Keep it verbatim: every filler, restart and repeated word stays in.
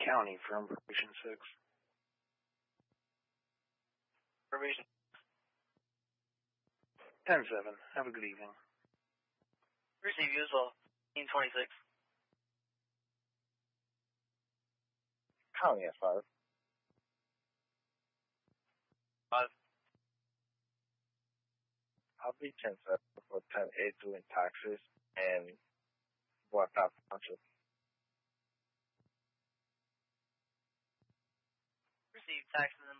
County for information six. Information ten seven. Have a good evening. Receive you as well. fifteen twenty-six. County at five. Five. I'll be ten seven for ten eight doing taxes and what that township. Receive taxes and